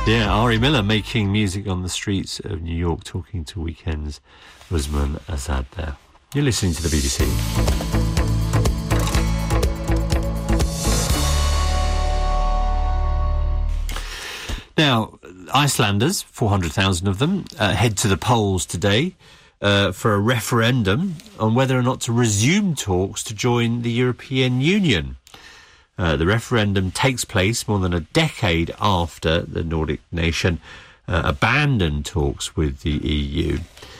Yeah, Ari Miller making music on the streets of New York, talking to Weekend's Usman Azad there. You're listening to the BBC. Now, Icelanders, 400,000 of them, head to the polls today for a referendum on whether or not to resume talks to join the European Union. The referendum takes place more than a decade after the Nordic nation abandoned talks with the EU.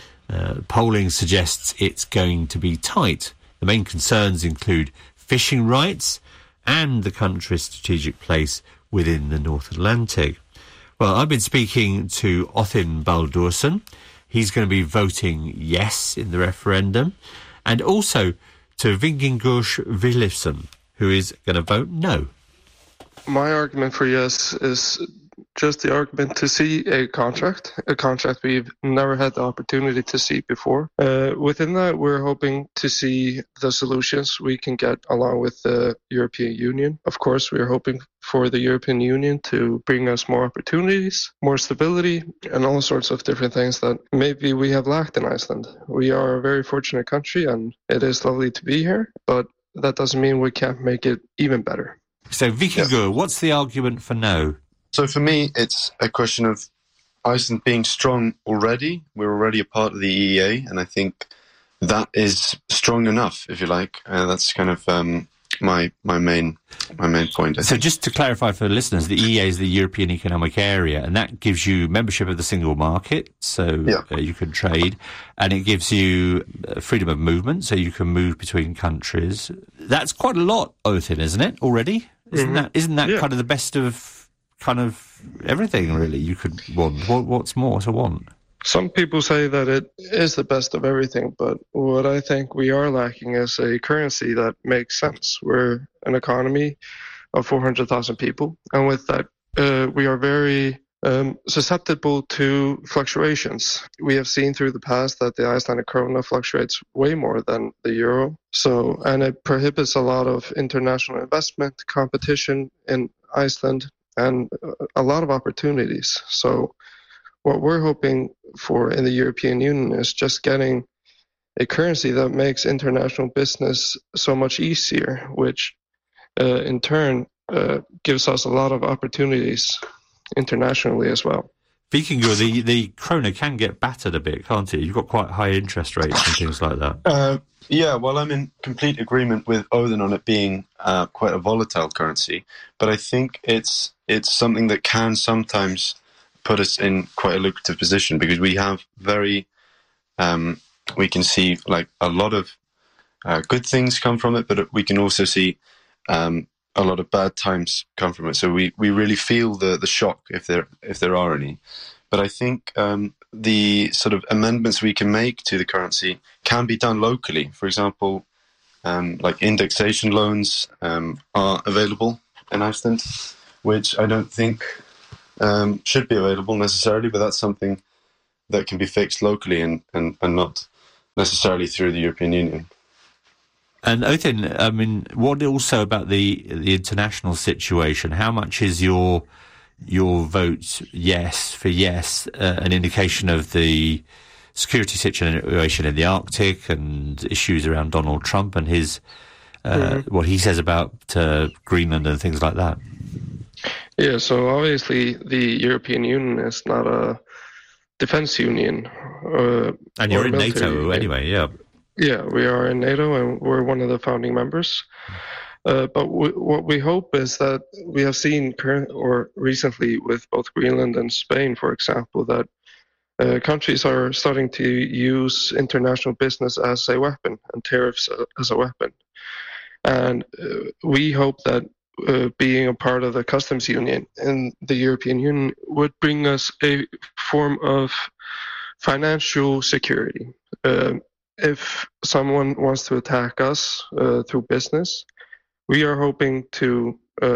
Polling suggests it's going to be tight. The main concerns include fishing rights and the country's strategic place within the North Atlantic. Well, I've been speaking to Othin Baldursson. He's going to be voting yes in the referendum, and also to Vinkingur Willifsson, who is going to vote no. My argument for yes is just the argument to see a contract we've never had the opportunity to see before. Within that, we're hoping to see the solutions we can get along with the European Union. Of course, we're hoping for the European Union to bring us more opportunities, more stability, and all sorts of different things that maybe we have lacked in Iceland. We are a very fortunate country, and it is lovely to be here, but that doesn't mean we can't make it even better. So, Vinkingur, what's the argument for no? So for me, it's a question of Iceland being strong already. We're already a part of the EEA, and I think that is strong enough, if you like. That's kind of my main point. So just to clarify for the listeners, the EEA is the European Economic Area, and that gives you membership of the single market, so you can trade, and it gives you freedom of movement, so you can move between countries. That's quite a lot, Othin, isn't it, already? Isn't that kind of the best of kind of everything, really, you could want? What's more to want? Some people say that it is the best of everything, but what I think we are lacking is a currency that makes sense. We're an economy of 400,000 people, and with that, we are very susceptible to fluctuations. We have seen through the past that the Icelandic krona fluctuates way more than the euro, and it prohibits a lot of international investment, competition in Iceland, and a lot of opportunities. So what we're hoping for in the European Union is just getting a currency that makes international business so much easier, which in turn gives us a lot of opportunities internationally as well. Vinkingur, the krona can get battered a bit, can't it? You've got quite high interest rates and things like that. Well, I'm in complete agreement with Odin on it being quite a volatile currency, but I think it's something that can sometimes put us in quite a lucrative position, because we have we can see like a lot of good things come from it, but we can also see a lot of bad times come from it. So we really feel the shock if there are any. But I think the sort of amendments we can make to the currency can be done locally. For example, like indexation loans are available in Iceland, which I don't think should be available necessarily, but that's something that can be fixed locally and not necessarily through the European Union. And Othin, I mean, what also about the international situation? How much is your vote yes an indication of the security situation in the Arctic and issues around Donald Trump and his what he says about Greenland and things like that? Yeah, so obviously the European Union is not a defense union. And you're in NATO anyway, yeah. Yeah, we are in NATO and we're one of the founding members. But what we hope is that we have seen recently with both Greenland and Spain, for example, that countries are starting to use international business as a weapon and tariffs as a weapon. And we hope that being a part of the customs union in the European Union would bring us a form of financial security. If someone wants to attack us through business, we are hoping to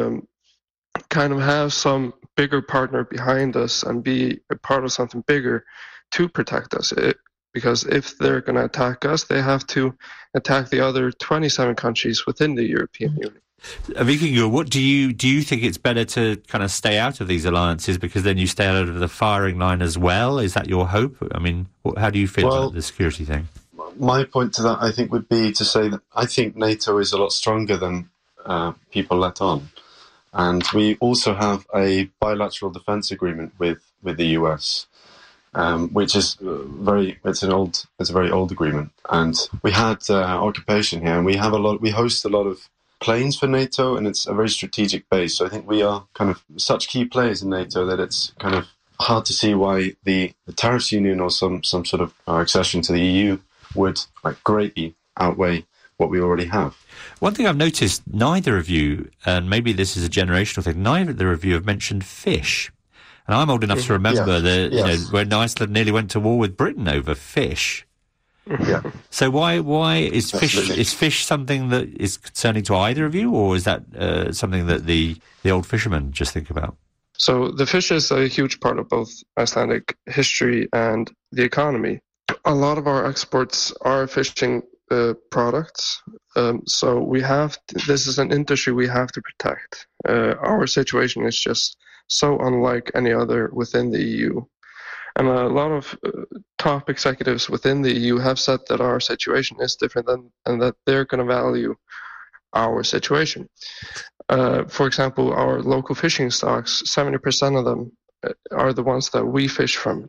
kind of have some bigger partner behind us and be a part of something bigger to protect us. Because if they're going to attack us, they have to attack the other 27 countries within the European Union. Vikingur, what do you think it's better to kind of stay out of these alliances because then you stay out of the firing line as well? Is that your hope? I mean, how do you feel about the security thing? My point to that, I think, would be to say that I think NATO is a lot stronger than people let on. And we also have a bilateral defense agreement with the US, which is it's a very old agreement. And we had occupation here, and we host a lot of planes for NATO, and it's a very strategic base. So I think we are kind of such key players in NATO that it's kind of hard to see why the tariffs union or some sort of accession to the EU would greatly outweigh what we already have. One thing I've noticed, neither of you, and maybe this is a generational thing, neither of you have mentioned fish. And I'm old enough to remember that when Iceland nearly went to war with Britain over fish. Yeah. So why is fish something that is concerning to either of you, or is that something that the old fishermen just think about? So the fish is a huge part of both Icelandic history and the economy. A lot of our exports are fishing products. So this is an industry we have to protect. Our situation is just so unlike any other within the EU. And a lot of top executives within the EU have said that our situation is different and that they're going to value our situation. For example, our local fishing stocks, 70% of them are the ones that we fish from.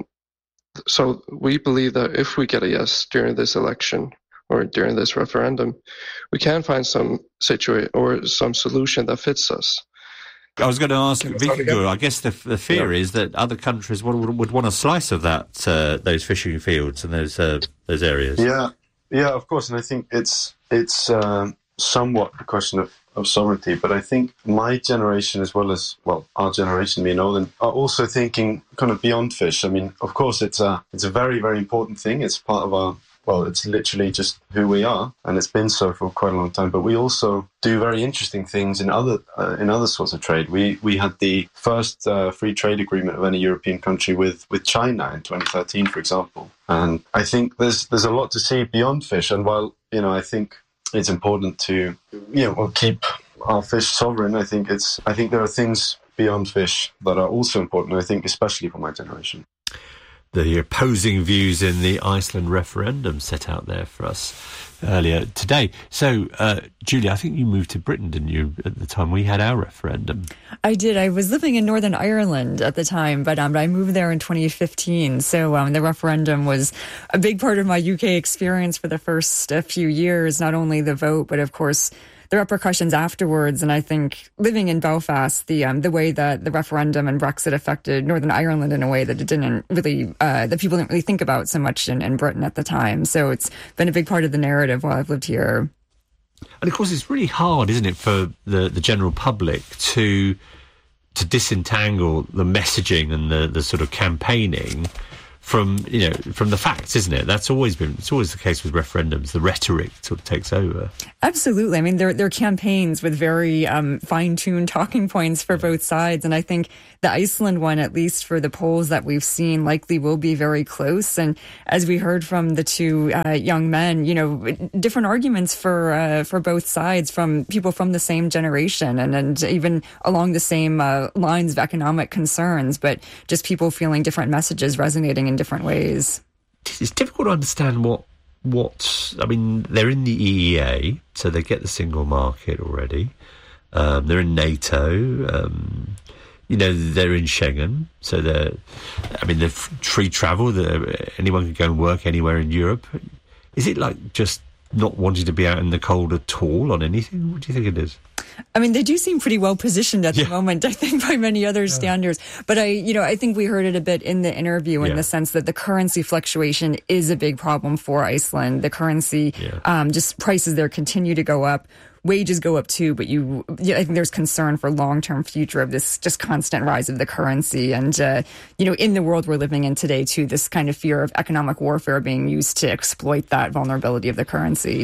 So we believe that if we get a yes during this election or during this referendum, we can find some solution that fits us. I was going to ask Vikingur, I guess the fear is that other countries would want a slice of those fishing fields and those areas. Yeah, of course, and I think it's somewhat a question of sovereignty, but I think my generation as well as, our generation being old, and are also thinking kind of beyond fish. I mean, of course, it's a very, very important thing. It's part of our, it's literally just who we are, and it's been so for quite a long time. But we also do very interesting things in other sorts of trade. We had the first free trade agreement of any European country with China in 2013, for example. And I think there's a lot to see beyond fish. And while I think it's important to keep our fish sovereign, I think there are things beyond fish that are also important. I think especially for my generation. The opposing views in the Iceland referendum set out there for us earlier today. So, Julia, I think you moved to Britain, didn't you, at the time we had our referendum? I did. I was living in Northern Ireland at the time, but I moved there in 2015. So the referendum was a big part of my UK experience for the first few years, not only the vote, but of course the repercussions afterwards. And I think living in Belfast, the way that the referendum and Brexit affected Northern Ireland in a way that it didn't really, that people didn't really think about so much in Britain at the time. So it's been a big part of the narrative while I've lived here. And of course, it's really hard, isn't it, for the general public to disentangle the messaging and the sort of campaigning from the facts, isn't it? It's always the case with referendums. The rhetoric sort of takes over. Absolutely. I mean, they're campaigns with very fine-tuned talking points for both sides. And I think the Iceland one, at least for the polls that we've seen, likely will be very close. And as we heard from the two young men, different arguments for both sides from people from the same generation and even along the same lines of economic concerns, but just people feeling different messages resonating in different ways. It's difficult to understand I mean, they're in the EEA, so they get the single market already. They're in NATO. They're in Schengen, so they're free travel. Anyone can go and work anywhere in Europe. Is it like just not wanting to be out in the cold at all on anything? What do you think it is? I mean, they do seem pretty well positioned at the moment, I think, by many other standards. But I think we heard it a bit in the interview in the sense that the currency fluctuation is a big problem for Iceland. The currency, just prices there continue to go up. Wages go up too, but I think there's concern for long-term future of this just constant rise of the currency. And, in the world we're living in today too, this kind of fear of economic warfare being used to exploit that vulnerability of the currency.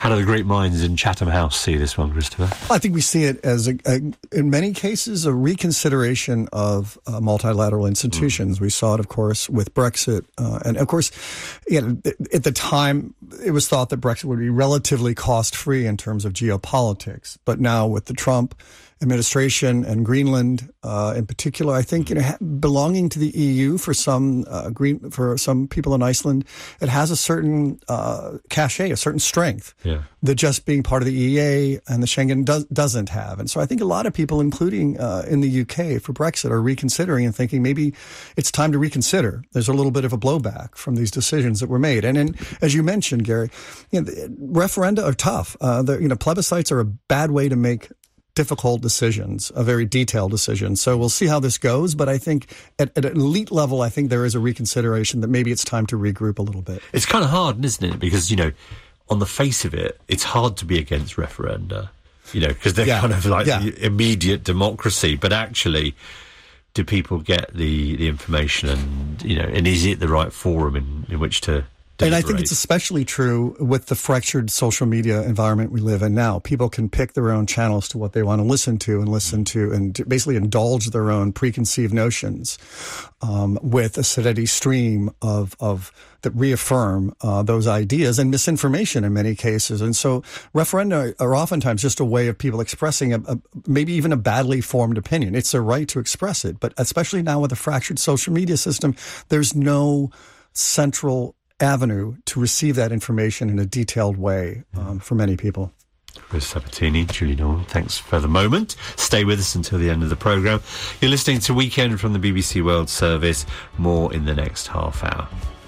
How do the great minds in Chatham House see this one, Christopher? I think we see it as, in many cases, a reconsideration of multilateral institutions. We saw it, of course, with Brexit. And, of course, at the time, it was thought that Brexit would be relatively cost-free in terms of geopolitics. But now with the Trump administration and Greenland in particular, I think belonging to the EU for some people in Iceland, it has a certain cachet, a certain strength that just being part of the EEA and the Schengen doesn't have. And so I think a lot of people, including in the UK for Brexit, are reconsidering and thinking maybe it's time to reconsider. There's a little bit of a blowback from these decisions that were made. And as you mentioned, Gary, referenda are tough. Plebiscites are a bad way to make difficult decisions, a very detailed decision. So we'll see how this goes. But I think at an elite level, I think there is a reconsideration that maybe it's time to regroup a little bit. It's kind of hard, isn't it? Because, on the face of it, it's hard to be against referenda, because they're kind of like the immediate democracy. But actually, do people get the information and is it the right forum in which to And I think it's especially true with the fractured social media environment we live in now. People can pick their own channels to what they want to listen to and basically indulge their own preconceived notions with a steady stream of that reaffirm those ideas and misinformation in many cases. And so referenda are oftentimes just a way of people expressing maybe even a badly formed opinion. It's their right to express it. But especially now with a fractured social media system, there's no central avenue to receive that information in a detailed way for many people. Chris Sabatini, Julie Norman, thanks for the moment. Stay with us until the end of the programme. You're listening to Weekend from the BBC World Service. More in the next half hour.